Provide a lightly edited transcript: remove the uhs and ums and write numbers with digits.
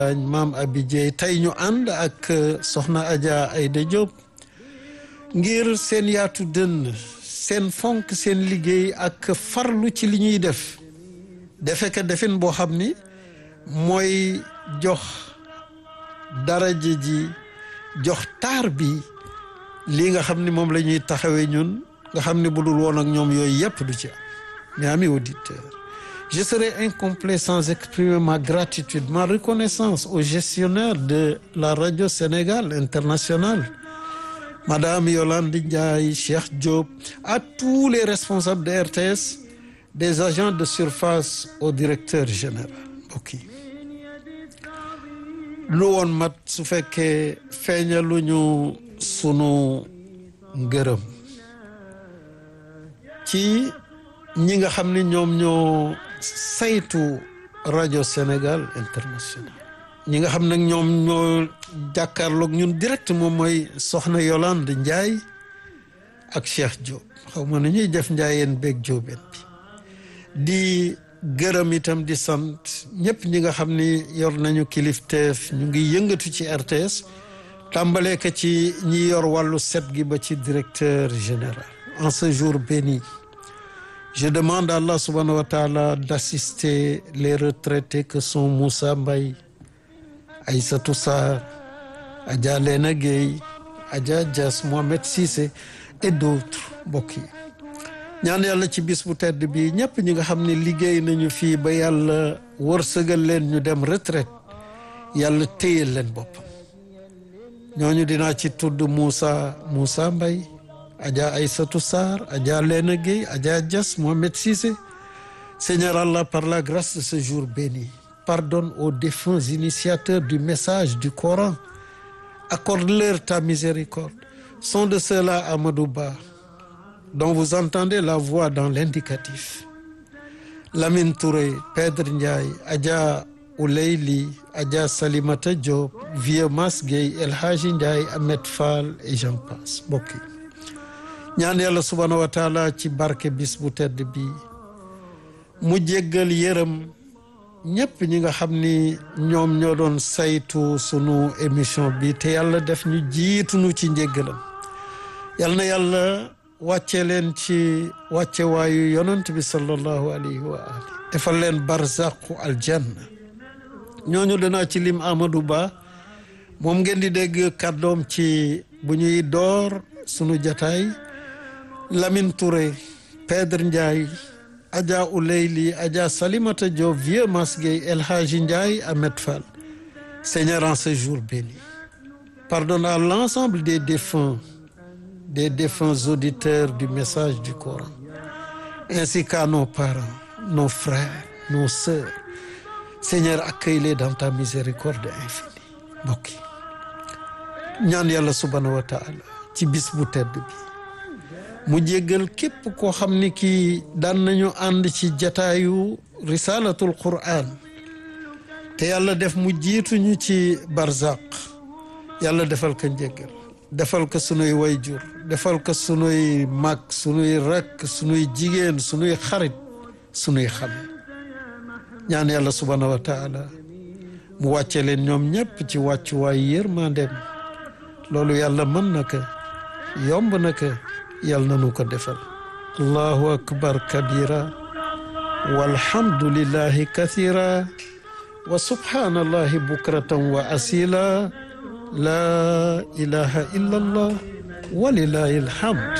maam Abi Dieye tey ñu ànd ak soxna Adja Aïda Diop ngir seen yaatu dënn seen fonk seen liggéey ak farlu ci li ñuy def defe ka defin boo xam ni mooy jox daraja ji jox taar bi lii nga xam ni moom la ñuy taxawee ñun nga xam ni bu dul woon ak ñoom yooyu yëpp du ci am. Mais amis auditeurs, je serais incomplet sans exprimer ma gratitude, ma reconnaissance aux gestionnaires de la radio Sénégal Internationale, Madame Yolande Ndiaye, Cheikh Diop, à tous les responsables de RTS, des agents de surface au directeur général. Ok. lu woon mat su fekkee feeñaluñu sunu ngërëm ci ñi nga xam ni ñoom ñoo saytu rajo Sénégal International ñi nga xam nag ñoom ñoo jàkkaarloog ñun direct moom mooy soxna Yolande Ndiaye ak Cheikh Diop xaw ma na ñuy def njaayeen beeg Diobène bi di gërëm itam di sant ñëpp ñi nga xam ni yor nañu kilifteef ñu ngi yëngatu ci RTS tàmbalee ko ci ñi yor wàllu set gi ba ci directeur général. En ce jour béni, je demande à Allah subhanahu wa ta'ala d'assister les retraités que sont Moussa Mbaye, Aïssatou Sarr, Adja Lena Gueye, Adja Dias, Mohamed Cissé et d'autres mbokk yi ñaan yàlla ci bis bu tedd bi ñëpp ñi nga xam ne liggéey nañu fii ba yàlla wërsëgal leen ñu dem retraite yàlla téyel leen boppam ñooñu dinaa ci tudd Moussa Mbaye, Adja Aïssatou Sarr, Adja Lena Gueye, Adja Dias, Mohamed Cissé. Seigneur Allah, par la grâce de ce jour béni, pardonne aux défunts initiateurs du message du Coran, accorde-leur ta miséricorde. Sont de ceux-là Amadou Ba, dont vous entendez la voix dans l'indicatif, Lamine Touré, Pedre Ndiaye, Adja Ouleyli, Adja Salimata Diop, Vieux Mas Gueye, El Hadji Ndiaye, Ahmed Fall et j'en passe mbokk yi ñaan yàlla subhanahu wa taala ci barke bis bu tedd bi mu jéggal yërëm ñëpp ñi nga xam ni ñoom ñoo doon saytu sunu émission bi te yàlla def ñu jiitunu ci njéggalam yal na yàlla wàcce leen ci wàcce waayu yonent bi sallallahu alayhi wa ali defal leen barzaqu aljanna ñooñu danaa ci lim Amadou Ba moom ngeen di dégg kàddoom ci bu ñuy door sunu jataay Lamine Touré, Pedre Ndiaye, Adja Ouleyli, Adja Salimata Diop, Vieux Mas Gueye, El Hadji Ndiaye, Ahmed Fall. Seigneur, en ce jour béni, pardonne à l'ensemble des défunts auditeurs du message du Coran, ainsi qu'à nos parents, nos frères, nos sœurs. Seigneur, accueille-les dans ta miséricorde infinie. mbokk yi ñaan yàlla subhanahu wa taala ci bis bu tedd bi mu jéggal képp koo xam ni kii daan nañu ànd ci jataayu risalatul Qur'an te yàlla def mu jiituñu ci barzaq yàlla defal ko njéggal defal ko sunuy wayjur defal ko sunuy mag sunuy rakk sunuy jigéen sunuy xarit sunuy xam ñaan yàlla subhanahu wa taala mu wàcce leen ñoom ñëpp ci wàccuwaay yërmandeem loolu yàlla mën na ko yomb na ko yàlla na nu ko defal allahu akbar kabira walhamdulillahi kathira wa subhanallahi bukratan wa asila la ilaha illa allah walillahi alhamd